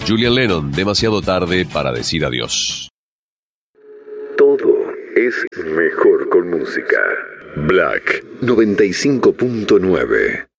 Julian Lennon, Demasiado tarde para decir adiós. Todo es mejor con música. Black 95.9.